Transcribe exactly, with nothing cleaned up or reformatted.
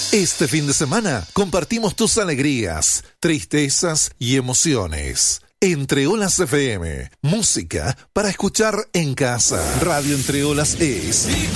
Este fin de semana compartimos tus alegrías, tristezas y emociones. Entre Olas F M, música para escuchar en casa. Radio Entre Olas es